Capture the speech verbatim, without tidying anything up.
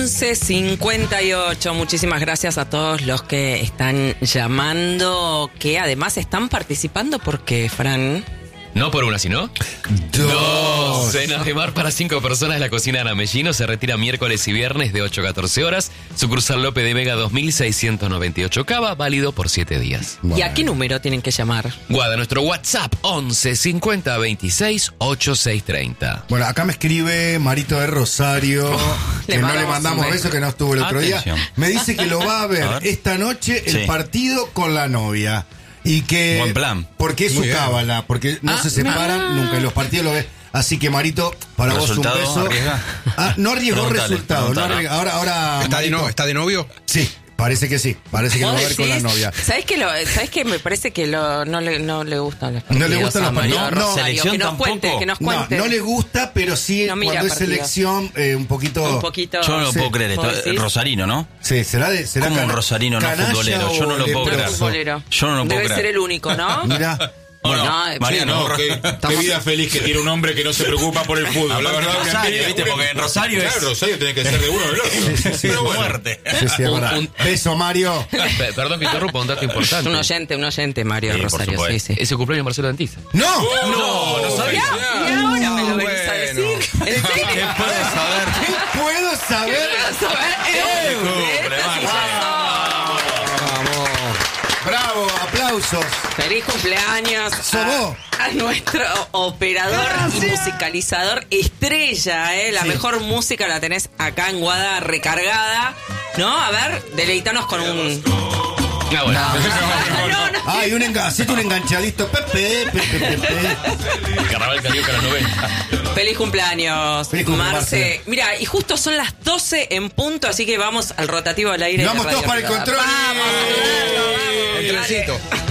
once cincuenta y ocho. Muchísimas gracias a todos los que están llamando, que además están participando porque, Fran... No por una, sino dos. Cenas de mar para cinco personas. La cocina de Anamellino se retira miércoles y viernes de ocho a catorce horas. Sucursal Lope de Vega dos mil seiscientos noventa y ocho. Cava, válido por siete días. Bueno. ¿Y a qué número tienen que llamar? Guada, nuestro WhatsApp once cincuenta veintiséis ochenta y seis treinta. Bueno, acá me escribe Marito de Rosario, oh, que no le mandamos besos, que no estuvo el otro Atención. día. Me dice que lo va a ver, a ver. esta noche el Sí. partido con la novia. Y que... Buen plan. Porque es Muy su bien. cábala, porque no Ah, se separan ah. nunca en los partidos, lo ves. Así que, Marito, para vos un ¿Resultado beso. arriesga? Ah, no arriesgó Preguntale, resultado. No preguntale. arriesga. Ahora, ahora. ¿Está de, Marito- no, ¿Está de novio? Sí, parece que sí. Parece que lo va a ver con la novia. ¿Sabes qué? Lo, ¿Sabes qué? Me parece que lo, no, le, no le gustan los No partidos. le gustan los a Mario partidos. No, Rosario. selección que nos tampoco. cuente, que nos No, cuente. no le gusta, pero sí, No mira cuando es partidos. selección, eh, un poquito. Un poquito... Yo no lo Sí. puedo creer. ¿Vos Esto, decís? Rosarino, ¿no? Sí, será de. Será Como un cana- rosarino no canalla futbolero. Yo no lo o puedo No creer. es futbolero. Yo no lo puedo Debe creer. ser el único, ¿no? Mira. Bueno, No, Mariano, No, qué, qué vida feliz que tiene un hombre que no se preocupa por el fútbol. La Aparte verdad que Rosario, Argentina- ¿viste? Porque en Rosario Claro, es- Rosario tiene que ser de uno o del otro. Sí, sí, sí. Pero bueno. muerte. Sí, sí, es Un- verdad. un- Beso, Mario. Pe- Perdón que interrumpa, un dato importante. Un oyente, un oyente, Mario Sí, por Rosario. Sí, supuesto. sí. Es el cumpleaños de Marcelo Dantiza. ¡No! No, no sabía. Y ahora me lo venís a bueno. decir. ¿En serio? ¿Qué puedo saber? ¿Qué puedo saber? Vas a ver, eh, cumple, esta sí Marcelo. pasó. Bravo, aplausos. Feliz cumpleaños Sobó. a, a nuestro operador y musicalizador estrella, ¿eh? La Sí. mejor música la tenés acá en Guada recargada, ¿no? A ver, deleitanos con un... Ah, bueno. No, no. Ay, un enga- hacete un enganchadito. Pepe, pepe, pepe. Carnaval Carioca a las noventa. Feliz cumpleaños, Feliz cumpleaños, Marce. Marce. Mira, y justo son las doce en punto, así que vamos al rotativo al aire. de Vamos Radio todos para el Privada. control. Vamos, vamos, vamos. El trencito.